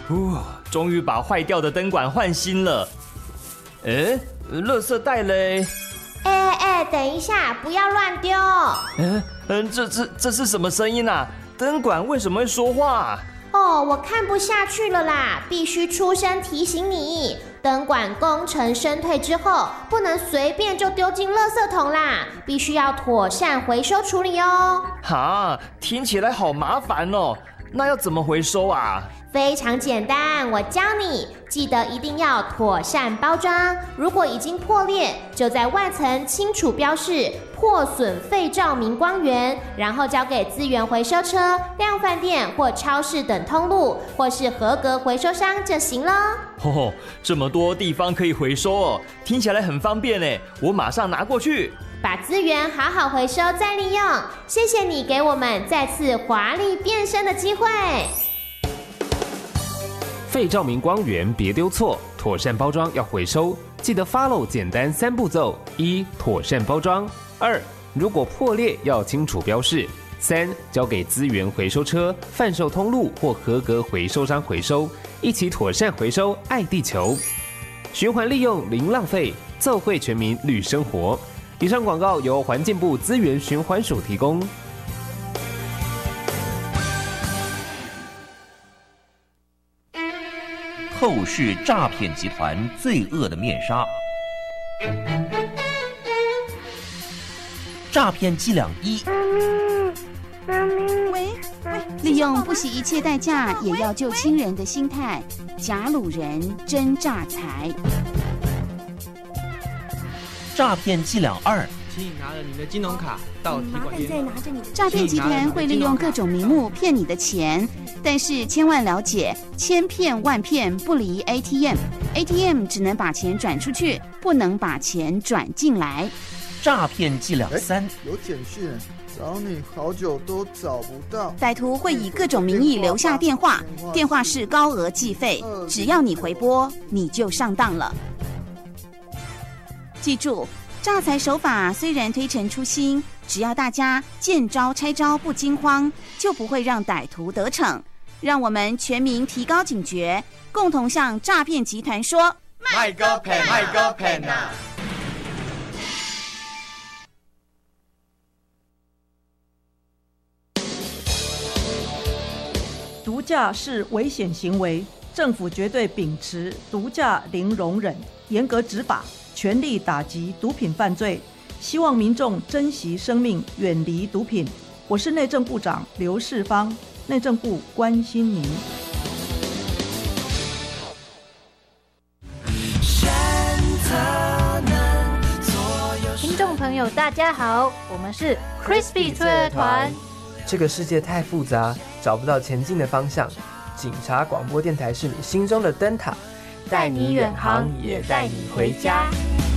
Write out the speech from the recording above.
终于把坏掉的灯管换新了。垃圾袋嘞？ 等一下，不要乱丢。 这是什么声音啊？灯管为什么会说话？ 我看不下去了啦，必须出声提醒你，灯管工程升退之后，不能随便就丢进垃圾桶啦，必须要妥善回收处理哦。 听起来好麻烦哦，那要怎么回收啊？ 非常简单，我教你，记得一定要妥善包装。如果已经破裂，就在外层清楚标示破损废照明光源，然后交给资源回收车、量贩店或超市等通路，或是合格回收商就行了。 这么多地方可以回收哦，听起来很方便耶，我马上拿过去。 把资源好好回收再利用，谢谢你给我们再次华丽变身的机会。 废照明光源别丢错，妥善包装要回收，记得 follow 简单3步骤：1. 妥善包装； 2. 如果破裂要清楚标示； 3. 交给资源回收车、贩售通路或合格回收商回收，一起妥善回收，爱地球，循环利用零浪费，奏会全民绿生活。以上广告由环境部资源循环署提供。 透视诈骗集团罪恶的面纱。诈骗伎俩1： 利用不惜一切代价也要救亲人的心态，假掳人真诈财。 诈骗伎俩2： 请你拿着你的金融卡到提款机。 诈骗集团会利用各种名目骗你的钱，但是千万了解，千骗万骗不离 ATM，ATM 只能把钱转出去，不能把钱转进来。 诈骗伎俩3： 有简讯，找你好久都找不到。 歹徒会以各种名义留下电话，电话是高额计费，只要你回拨，你就上当了。记住，诈财手法虽然推陈出新，只要大家见招拆招不惊慌，就不会让歹徒得逞。让我们全民提高警觉，共同向诈骗集团说： 卖个骗，卖个骗啊！ 毒驾是危险行为，政府绝对秉持毒驾零容忍，严格执法，全力打击毒品犯罪，希望民众珍惜生命，远离毒品。我是内政部长刘世芳，内政部关心您。 听众朋友大家好，我们是 Crispy 脆乐团。 这个世界太复杂，找不到前进的方向，警察广播电台是你心中的灯塔， 带你远航，也带你回家。